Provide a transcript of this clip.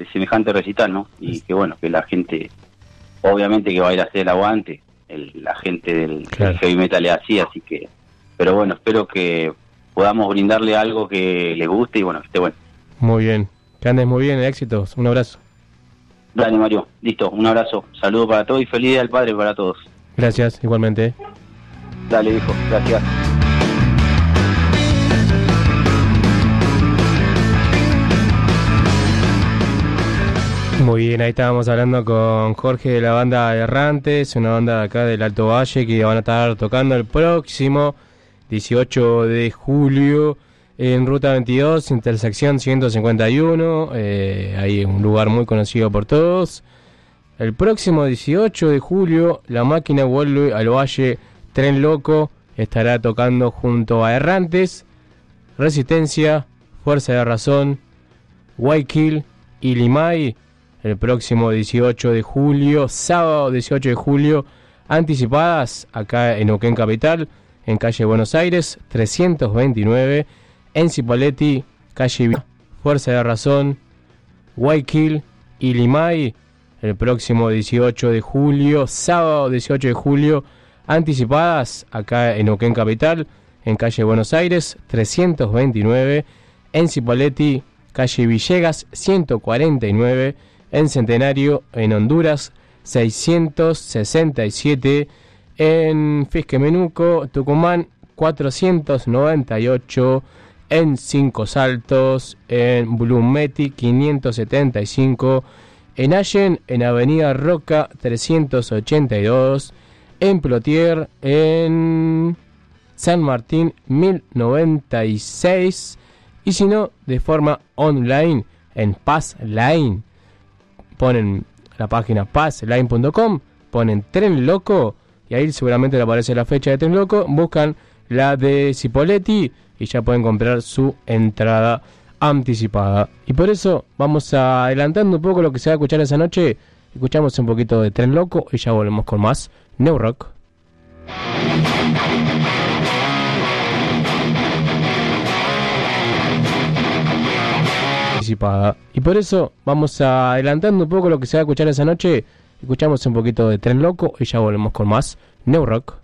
semejante recital, ¿no? Y que bueno, que la gente, obviamente que va a ir a hacer el aguante, la gente del heavy metal es así que, pero bueno, espero que podamos brindarle algo que les guste y bueno, que esté bueno. Muy bien, que andes muy bien, éxitos, un abrazo. Dale, Mario, listo, un abrazo, saludo para todos y feliz día del padre para todos. Gracias, igualmente. Dale, hijo, gracias. Muy bien, ahí estábamos hablando con Jorge de la banda Errantes, una banda de acá del Alto Valle que van a estar tocando el próximo 18 de julio en Ruta 22, intersección 151, ahí es un lugar muy conocido por todos. El próximo 18 de julio la máquina vuelve al Valle, Tren Loco estará tocando junto a Errantes, Resistencia, Fuerza de Razón, Guayquil y Limay. El próximo 18 de julio, sábado 18 de julio, anticipadas acá en Neuquén Capital, en calle Buenos Aires, 329, en Cipolletti, calle Fuerza de Razón, Guayquil y Limay. El próximo 18 de julio, sábado 18 de julio, anticipadas acá en Neuquén Capital, en calle Buenos Aires, 329, en Cipolletti, calle Villegas, 149, en Centenario, en Honduras, 667, en Fisquemenuco, Tucumán, 498, en Cinco Saltos, en Blumeti, 575, en Allen, en Avenida Roca, 382, en Plotier, en San Martín, 1096, y si no, de forma online, en Passline. Ponen la página passline.com, ponen Tren Loco y ahí seguramente le aparece la fecha de Tren Loco, buscan la de Cipolletti y ya pueden comprar su entrada anticipada. Y por eso vamos adelantando un poco lo que se va a escuchar esa noche. Escuchamos un poquito de Tren Loco y ya volvemos con más New Rock. Y por eso vamos adelantando un poco lo que se va a escuchar esa noche. Escuchamos un poquito de Tren Loco y ya volvemos con más New Rock.